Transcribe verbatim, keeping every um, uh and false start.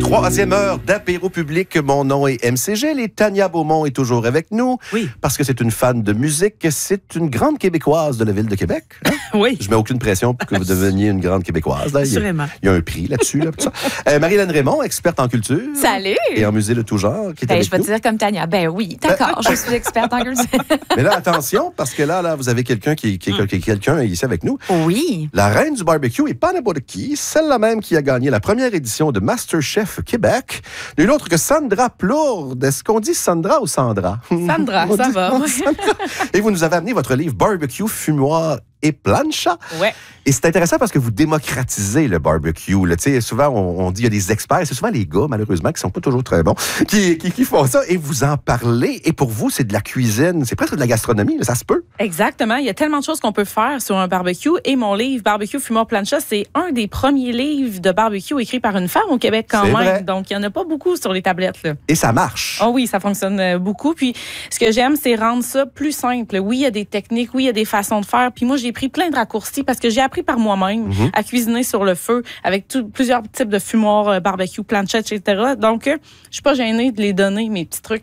Troisième heure d'apéro public. Mon nom est M C G. Et Tania Beaumont est toujours avec nous. Oui. Parce que c'est une fan de musique. C'est une grande Québécoise de la ville de Québec. Hein? Oui. Je mets aucune pression pour que vous deveniez une grande Québécoise. Là. Assurément. Il y a, il y a un prix là-dessus. Là, ça. euh, Marie-Hélène Raymond, experte en culture. Salut! Et en musée de tout genre, qui est Ben, avec je vais nous. te dire comme Tania. Ben oui, d'accord, je suis experte en culture. Mais là, attention, parce que là, là vous avez quelqu'un qui, qui, qui, qui quelqu'un ici avec nous. Oui. La reine du barbecue est pas n'importe qui, celle-là même qui a gagné la première édition de MasterChef Québec. Une autre que Sandra Plourde. Est-ce qu'on dit Sandra ou Sandra? Sandra, On ça dit- va. Sandra. Et vous nous avez amené votre livre Barbecue, fumoir et plancha. Ouais. Et c'est intéressant parce que vous démocratisez le barbecue. Là. Tu sais, souvent, on, on dit qu'il y a des experts. C'est souvent les gars, malheureusement, qui sont pas toujours très bons, qui, qui, qui font ça. Et vous en parlez. Et pour vous, c'est de la cuisine. C'est presque de la gastronomie. Là, ça se peut. Exactement. Il y a tellement de choses qu'on peut faire sur un barbecue. Et mon livre, Barbecue, Fumoir, Plancha, c'est un des premiers livres de barbecue écrits par une femme au Québec quand C'est même. vrai. Donc, il n'y en a pas beaucoup sur les tablettes. Là. Et ça marche. Oh oui, ça fonctionne euh, beaucoup. Puis, ce que j'aime, c'est rendre ça plus simple. Oui, il y a des techniques, oui, il y a des façons de faire. Puis moi, j'ai pris plein de raccourcis parce que j'ai appris par moi-même Mhm. à cuisiner sur le feu avec tout- plusieurs types de fumoirs, euh, barbecue, plancha, et cetera. Donc, euh, je suis pas gênée de les donner, mes petits trucs.